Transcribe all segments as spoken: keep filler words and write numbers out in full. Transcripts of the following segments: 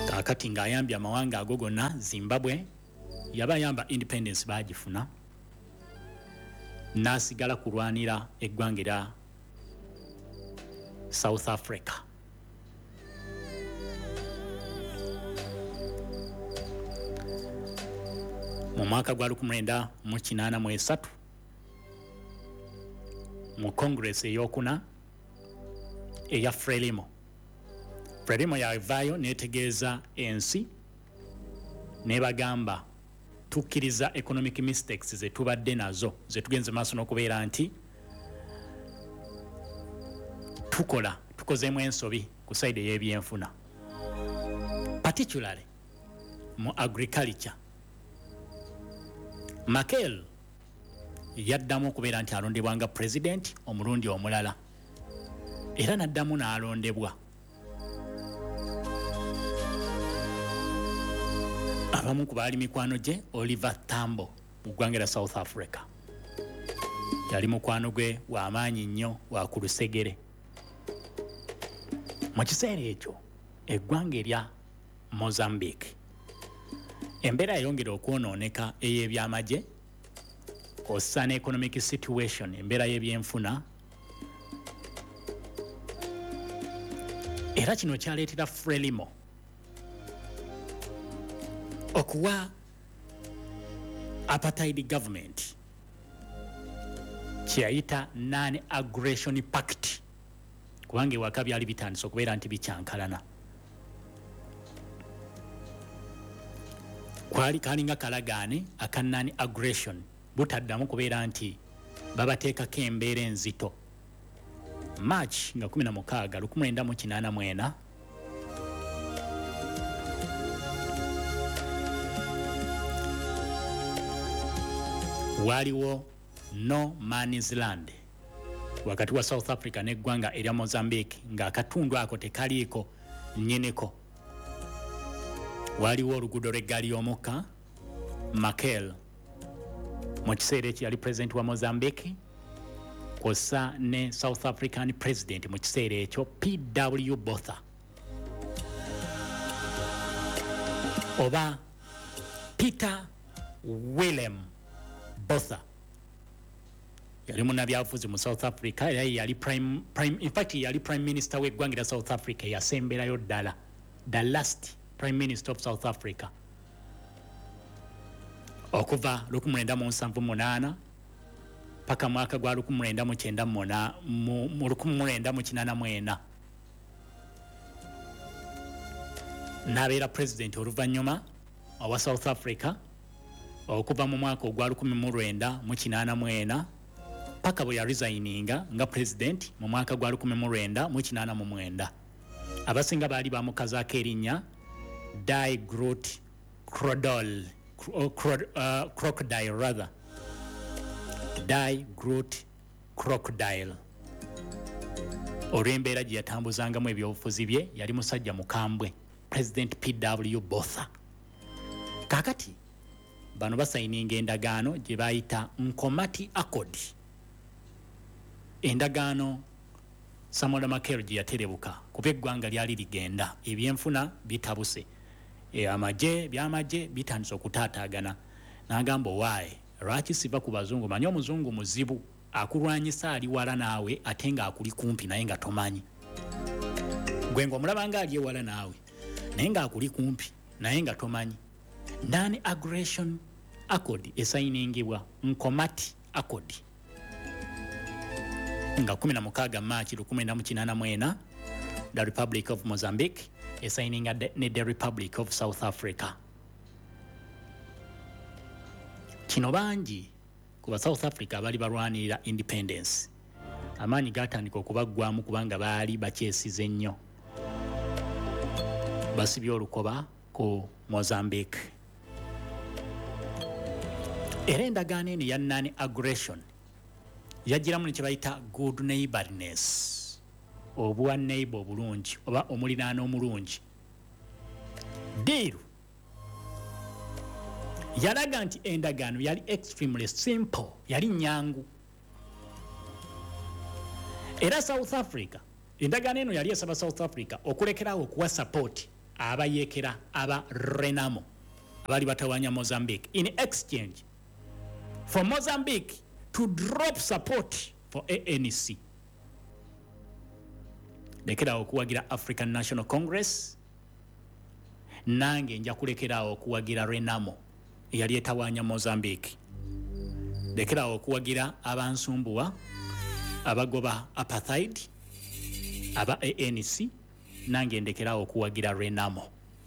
kakati ng'ayambye amawanga ago gonna. Zimbabwe yabayamba independence bagifuna, n'asigala kulwanira eggwanga lya South Africa. Mu mwaka gwa lukumi lwenda mu kinaana mu esatu mu Congress eyokuna eya Frelimo, Frelimo yavaayo netegeeza ensi nebagamba tukkiriza economic mistakes ze tubadde nazo ze tugenze maaso n'okubeera nti tukola tukozeemu ensobi ku side y'ebyenfuna, particularly mu agriculture. Makel yaddamu okubeera nti alondebwa nga president omulundi omulala era n'addamu n'alondebwa. Abamu ku baali mikwano gye Oliver Tambo mu ggwanga lya South Africa yali mukwano gwe w'amaanyi nnyo wa ku lusegere. Mu kiseera ekyo eggwanga erya Mozambique embeera yayongera okwonooneka ey'ebyamagye kw'ossa ne economic situation, embeera y'ebyenfuna, era kino kyaleetera Frelimo okuwa apartheid government kyeyayita non-aggression pact, kubanga ewaka byali bitandise okubeera nti bikyankalana. Kwali kalinga kalagaane aka non-aggression butaddamu kubeera nti babateekako embeera enzito. March nga kumi na mukaaga lukumi lwenda mu kinaana mu ena waliwo no man's land wakati wa South Africa n'eggwanga erya Mozambique ng'akatundu ako tekaliiko nnyiniko. Waliwo oluguudo lw'eggaali y'omukka. Makel mu kiseera ekyo yali president wa Mozambique kw'ossa ne South African president mu kiseera ekyo P W Botha oba Peter Willem Botha yali munnabyabufuzi mu South Africa era yali prime, prime, in fact yali prime minister w'eggwanga lya South Africa yasemberayo ddala, the last prime minister of South Africa okuva lukumi lwenda mu nsanvu mu munaana paka mwaka gwa lukumi lwenda mu kyenda mu lukumi lwenda mu kinaana mu ena n'abeera president oluvannyuma owa South Africa okuva mu mwaka ogwa lukumi mu lwenda mu kinaana mu ena paka bwe yaresigninga nga president mu mwaka gwa lukumi mu lwenda mu kinaana mu mwenda. Abasinga baali bamukazaako erinnya Die Groot Crocodile, uh, crocodile rather Die Groot Crocodile olw'embeera gye yatambuzangamu ebyobufuzi bye. Yali musajja mukambwe President P W Botha. Kakati bano basayininga endagaano gye bayita Nkomati Accord. Endagaano Samola Makel gye yaterebuka kuba eggwanga lyali ligenda ebyenfuna bitabuse, e amagye byamagye bitandise okutaataagana. N'agamba waaye lwaki siva ku bazungu, manyi omuzungu muzibu akulwanyisa ali wala naawe ate nga akuli kumpi naye nga tomanyi. Gwe ng'omulaba nga ali ewala naawe naye nga akuli kumpi naye nga tomanyi. Non-aggression accord esayiningibwa Nkomati Accord nga kumi na mukaaga Maachi lukumi lwenda mu kinaana mu ena the Republic of Mozambique esayininga ne the Republic of South Africa. Kino bangi kuba South Africa bali balwanirira independence amaanyi gatandika okubaggwamu kubanga baali bakyesize nnyo, basibye olukoba ku Mozambique. Era endagaano eno ya non-aggression yagiramu ne kye bayita good neighborness, obuwa neighbor obulungi oba omuliraano omulungi. Diiru yalaga nti endagaano yali extremely simple, yali nyangu. Era South Africa endagaano eno yali esaba South Africa okulekerawo okuwa support abayekera aba Renamo abali batawanya Mozambique in exchange for Mozambique to drop support for A N C. Lekera okuwagira African National Congress nange nja kulekera okuwagira Renamo eyali etawanya Mozambique. Lekera okuwagira abansumbuwa abagoba apartheid aba A N C nange ndekera okuwagira Renamo.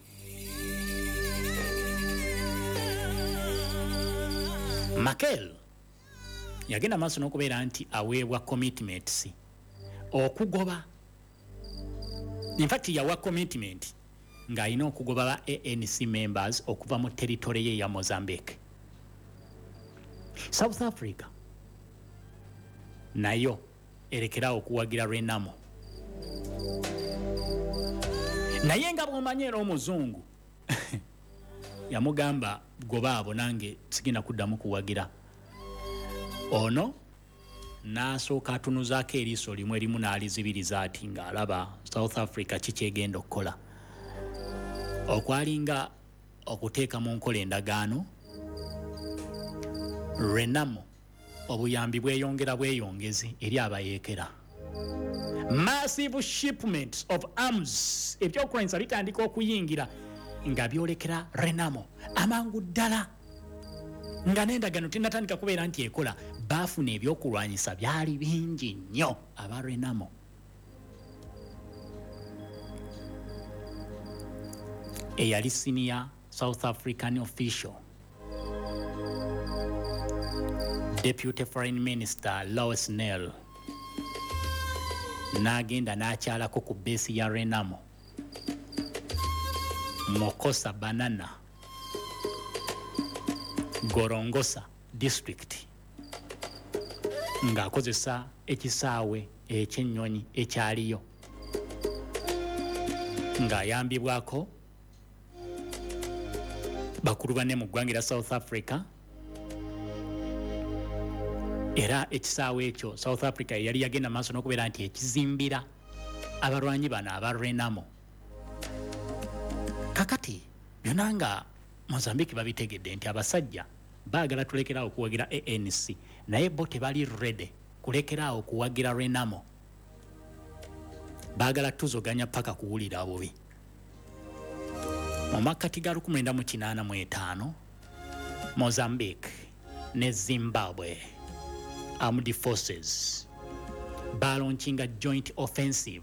Makel yagenda maaso n'okubeera nti aweebwa commitments okugoba. In fact yawa commitment ng'alina okugoba ba A N C members okuva mu territory ye ya Mozambique. South Africa nayo erekera okuwagira Renamo. Naye nga bw'omanyera omuzungu yamugamba goba abo nange sigenda kuddamu kuwagira. Ono n'asooka atunuzaako eriiso limu erimu n'alizibiriza ati ng'alaba South Africa kikyegenda okukola. Okwalinga okuteeka mu nkola endagaano, Renamo obuyambi bweyongera bweyongezi eri abayeekera. Massive shipments of arms ebyokulwanyisa bitandika okuyingira nga byolekera Renamo amangu ddala nga n'endagaano tennatandika kubeera nti ekola. Baafuna ebyokulwanyisa byali bingi nnyo aba Renamo. Eyali senior South African official Deputy Foreign Minister Lois Nel n'agenda n'akyalako ku base ya Renamo Mokosa Banana Gorongosa district ng'akozesa ekisaawe ekyennyonyi ekyaliyo ng'ayambibwako bakulu banne mu ggwanga lya South Africa. Era ekisaawe ekyo South Africa yali yagenda maaso n'okubeera nti ekizimbira abalwanyi bano aba Renamo. Kakati byonna nga Mozambique babitegedde nti abasajja baagala tulekerawo okuwagira A N C naye bo tebali ready kulekerawo okuwagira Renamo. Baagala tuzoganya paka kuwulira bubi. Mu makkati ga lukumi lwenda mu kinaana mu etaano Mozambique ne Zimbabwe Armed Forces balaunchinga joint offensive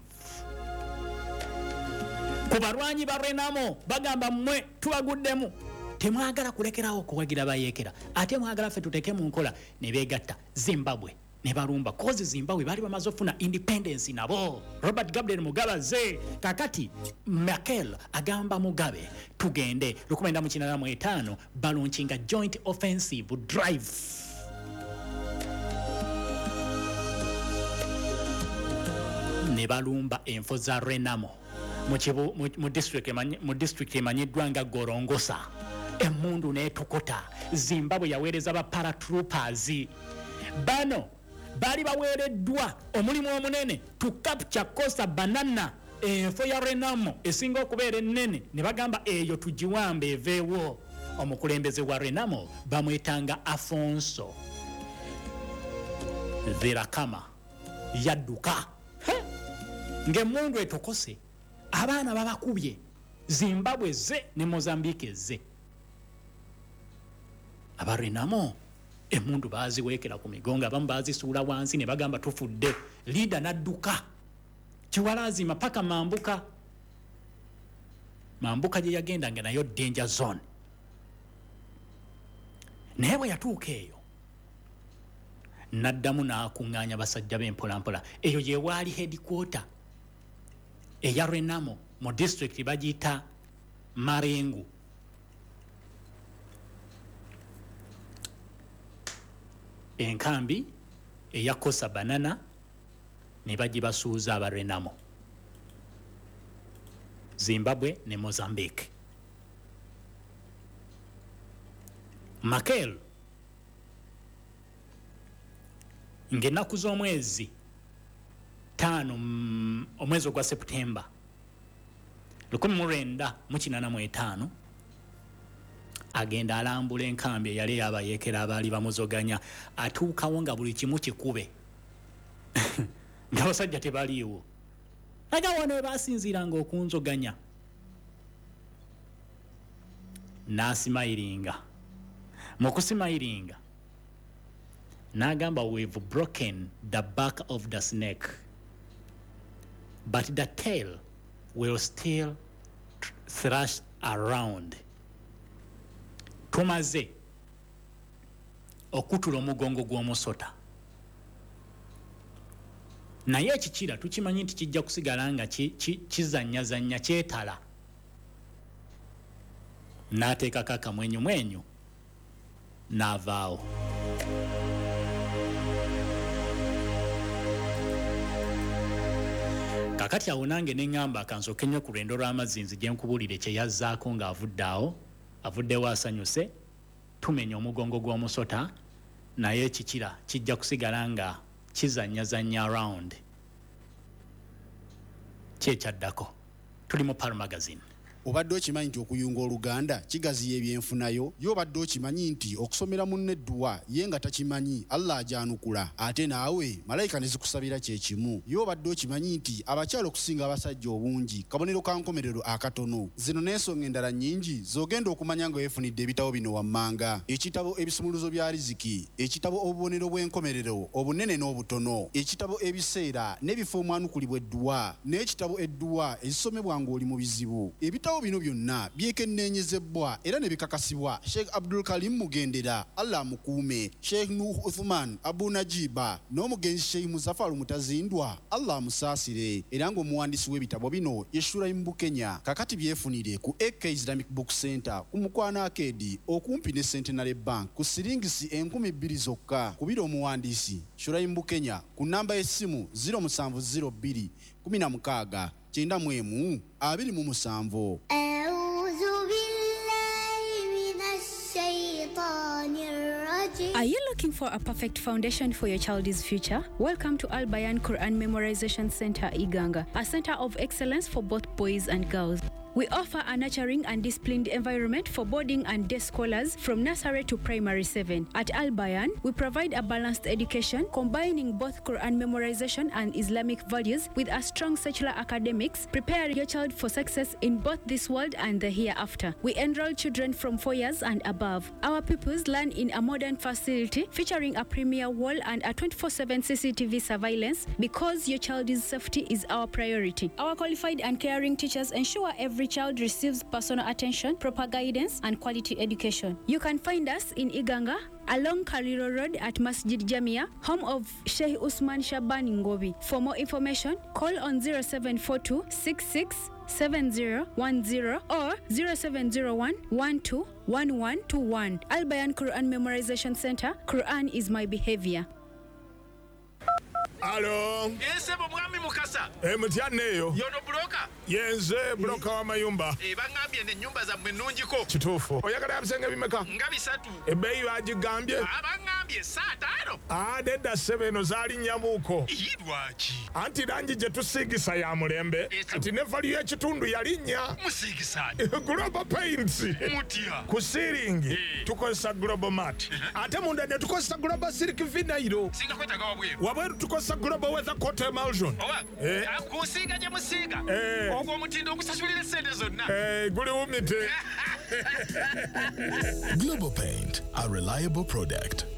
ku balwanyi ba Renamo bagamba mmwe tubaguddemu temwagala kulekerawo okuwagira bayeekera ate mwagala ffe tuteeke mu nkola ne beegatta Zimbabwe ne balumba kozi Zimbabwe bali bamaze okufuna independence nabo. Robert Gabriel Mugabe ze kakati Makel agamba Mugabe tugende lukumi lwenda mu kinaana mu etaano balaunchinga joint offensive drive. Ne balumba enfo za Renamo mu kibu mu district mu district emanyiddwa nga Gorongosa. Emmundu n'etukota. Zimbabwe yaweereza ba paratroopers bano bali baweereddwa omulimu omunene to capture Kosa Banana enfo ya Renamo esinga okubeera ennene ne bagamba eyo tugiwambe eveewo. Omukulembeze wa Renamo bamwetanga Afonso Virakama yadduka ng'emmundu etokose abaana babakubye Zimbabwe ze ne Mozambique ze. Aba Renamo emmundu baaziweekera ku migongo abamu baazisuula wansi ne bagamba tufudde. Leader n'adduka Kiwalazima paka Mambuka. Mambuka gye yagendanga nayo danger zone. Naye bwe yatuuka eyo n'addamu n'akuŋŋaanya basajja b'empolampola. Eyo gye waali headquarter eya Renamo mu district bagiyita Marengu. Enkambi eya Kosa Banana ne bagibasuuza aba Renamo. Zimbabwe ne Mozambique. Makel ng'ennaku z'omwezi ttaano omwezi ogwa September lukumi mu lwenda mu kinaana mu etaano agenda alambula enkambi eyali yabayekera abaali bamuzoganya atuukawo nga buli kimu kikube ng'abasajja tebaliiwo naga wano basinziiranga okunzoganya n'asimayiringa mu kusimayiringa n'agamba we've broken the back of the snake but the tail will still thrash around. Tumaze okutula omugongo gw'omusota naye ekikira tukimanyi nti kijja kusigala nga kizanyazanya kyetala n'ateekako akamwenyu mwenyu n'avaawo. Kakati awo nange ne ŋŋamba akansooke nnyo ku lwendo lw'amazzi nzije nkubulire kye yazzaako ng'avudde awo avuddewo asanyuse tumenya omugongo gw'omusota naye ekikira kijja kusigala nga kizanyazanya around. Kyekyaddako tuli mu Pal Magazine. Obadde okimanyi nti okuyunga Oluganda kigaziya ebyenfunayo yo obadde okimanyi nti okusomera munne edduwa ye nga takimanyi Allah ajanukula ate naawe malayika ne zikusabira kye kimu yo obadde okimanyi nti abakyalo okusinga abasajja obungi kabonero ka nkomerero akatono zino n'ensonga endala nnyingi z'ogenda okumanya nga weefunidde ebitabo bino wammanga ekitabo ebisumuluzo bya riziki ekitabo obubonero bw'enkomerero obunene n'obutono ekitabo ebiseera n'ebifo omwanukulibwa edduwa n'ekitabo edduwa ezisomebwa ng'oli mu bizibu ebitabo bino byonna byekenneenyezebwa era ne bikakasibwa Sheikh Abdul Karim Mugendera Allah mukuume Sheikh Nuh Uthman Abu Najiba n'omugenzi Sheikh Muzaffar Mutazindwa Allah musaasire era ng'omuwandiisi w'ebitabo bino Yeshura Mbukenya kakati byefunire ku A K Islamic Book Center ku Mukwana Arcade okumpi ne Centenary Bank ku siringisi enkumi bbiri zokka kubira omuwandiisi Shura Mbukenya ku namba y'essimu zero seven zero two kumi na mukaaga kyenda mu emu abiri mu musanvu. Are you looking for a perfect foundation for your child's future? Welcome to Al Bayan Quran Memorization Center, Iganga, a center of excellence for both boys and girls. We offer a nurturing and disciplined environment for boarding and day scholars from nursery to primary seven. At Al Bayan, we provide a balanced education combining both Quran memorization and Islamic values with a strong secular academics, prepare your child for success in both this world and the hereafter. We enroll children from four years and above. Our pupils learn in a modern facility featuring a premier wall and a twenty-four seven C C T V surveillance because your child's safety is our priority. Our qualified and caring teachers ensure every child receives personal attention, proper guidance, and quality education. You can find us in Iganga, along Kariro Road at Masjid Jamia, home of Sheikh Usman Shaban Ngobi. For more information, call on zero seven four two six six seven zero one zero or zero seven zero one one two one one two one. Al Bayan Quran Memorization Center. Quran is my behavior. Alo. Yes, mwami mukasa. Eh mutyaneyo. Yono broka. Yenze broka wa mayumba. Eh bangambye ne nyumba za mwenunjiko. Kitufu. Oyagala yabisenge bimeka? Nga bisatu. Ebeyi bagigambye. Abangambye saa tano. Ah deda sebeno zali nyamuko. Yibwachi. Anti rangi je tusigisa ya mulembe. Anti nefali ya kitundu yalinya. Musigisa. Global Paints. Mutia. Kusiringi. Hey. Tukosa Global Mat. Ate munda ne tukosa Global Silk Vinyl. Singa kweta gawa bweru. Wabweru tukosa Global Weather Coat Emulsion. Owa. Eh. Akusiga je musiga. Eh. Ogwo mutindo okusasulira sente zonna. Eh, guli umite. Global Paint, a reliable product.